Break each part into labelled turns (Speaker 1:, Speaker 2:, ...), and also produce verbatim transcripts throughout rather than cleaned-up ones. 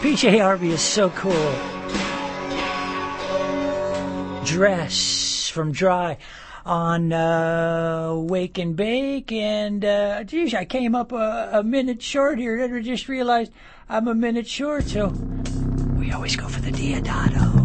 Speaker 1: P J Harvey is so cool. Dress from Dry on uh, Wake and Bake, and uh, geez, I came up a, a minute short here. I just realized I'm a minute short, so we always go for the Diodato.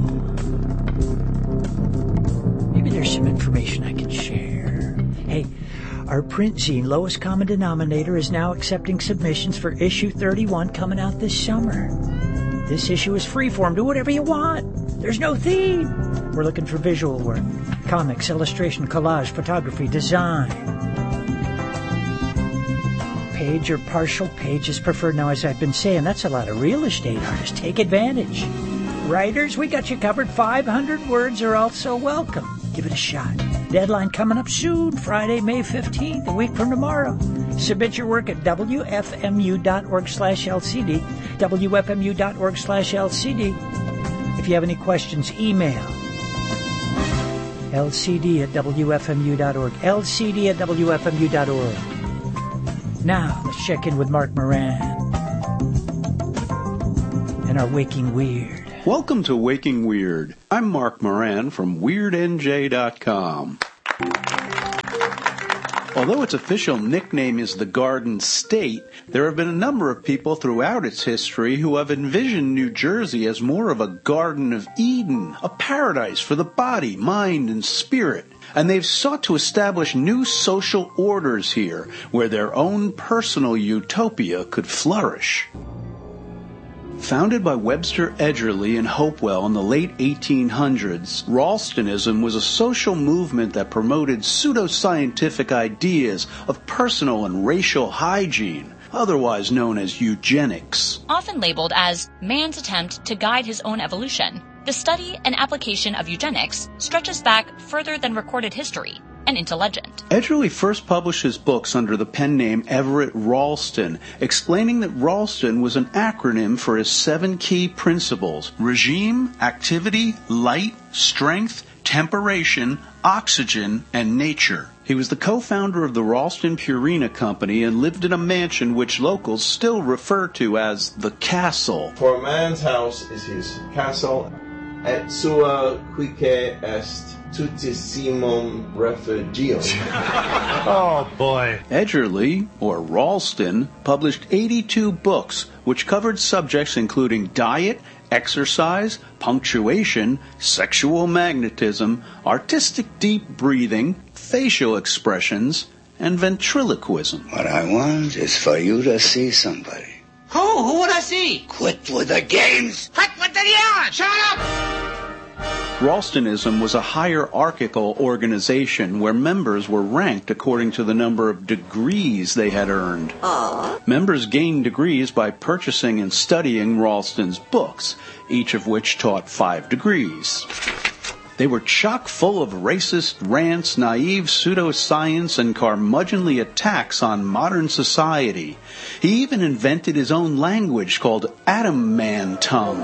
Speaker 1: Maybe there's some information I can share. Hey, our print zine, Lowest Common Denominator, is now accepting submissions for issue thirty-one coming out this summer. This issue is freeform. Do whatever you want. There's no theme. We're looking for visual work, comics, illustration, collage, photography, design. Page or partial page is preferred. Now, as I've been saying, that's a lot of real estate artists. Take advantage. Writers, we got you covered. five hundred words are also welcome. Give it a shot. Deadline coming up soon, Friday, May fifteenth, a week from tomorrow. Submit your work at W F M U dot org slash L C D, W F M U dot org slash L C D. If you have any questions, email L C D at W F M U dot org, L C D at W F M U dot org. Now, let's check in with Mark Moran and our Waking Weird.
Speaker 2: Welcome to Waking Weird. I'm Mark Moran from Weird N J dot com. Although its official nickname is the Garden State, there have been a number of people throughout its history who have envisioned New Jersey as more of a Garden of Eden, a paradise for the body, mind, and spirit. And they've sought to establish new social orders here, where their own personal utopia could flourish. Founded by Webster Edgerly and Hopewell in the late eighteen hundreds, Ralstonism was a social movement that promoted pseudoscientific ideas of personal and racial hygiene, otherwise known as eugenics.
Speaker 3: Often labeled as man's attempt to guide his own evolution, the study and application of eugenics stretches back further than recorded history and into legend.
Speaker 2: Edgerly first published his books under the pen name Everett Ralston, explaining that Ralston was an acronym for his seven key principles: regime, activity, light, strength, temperation, oxygen, and nature. He was the co-founder of the Ralston Purina Company and lived in a mansion which locals still refer to as the Castle.
Speaker 4: For a man's house is his castle, et sua quique est tutissimum refugium.
Speaker 5: Oh, boy.
Speaker 2: Edgerly, or Ralston, published eighty-two books, which covered subjects including diet, exercise, punctuation, sexual magnetism, artistic deep breathing, facial expressions, and ventriloquism.
Speaker 6: What I want is for you to see somebody.
Speaker 7: Who? Who would I see?
Speaker 6: Quit with the games.
Speaker 7: Quit with the yelling. Shut up!
Speaker 2: Ralstonism was a hierarchical organization where members were ranked according to the number of degrees they had earned.
Speaker 7: Aww.
Speaker 2: Members gained degrees by purchasing and studying Ralston's books, each of which taught five degrees. They were chock full of racist rants, naive pseudoscience, and curmudgeonly attacks on modern society. He even invented his own language called Atom Man tongue.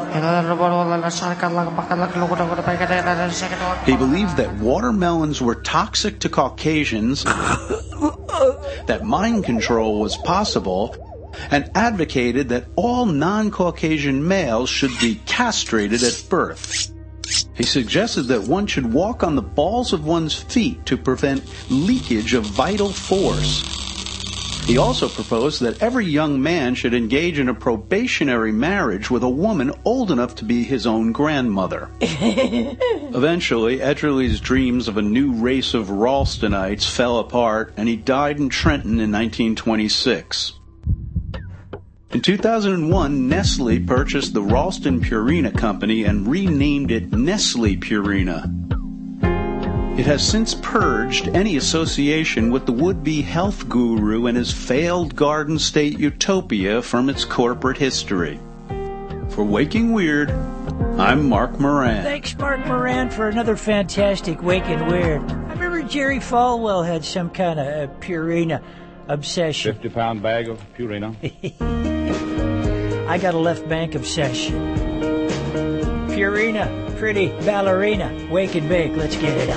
Speaker 2: He believed that watermelons were toxic to Caucasians, that mind control was possible, and advocated that all non-Caucasian males should be castrated at birth. He suggested that one should walk on the balls of one's feet to prevent leakage of vital force. He also proposed that every young man should engage in a probationary marriage with a woman old enough to be his own grandmother. Eventually, Edgerly's dreams of a new race of Ralstonites fell apart, and he died in Trenton in nineteen twenty-six. In two thousand one, Nestle purchased the Ralston Purina Company and renamed it Nestle Purina. It has since purged any association with the would-be health guru and his failed Garden State utopia from its corporate history. For Waking Weird, I'm Mark Moran.
Speaker 1: Thanks, Mark Moran, for another fantastic Waking Weird. I remember Jerry Falwell had some kind of uh, Purina obsession.
Speaker 5: fifty-pound bag of Purina.
Speaker 1: I got a left bank obsession. Purina, pretty ballerina, wake and bake, let's get it on.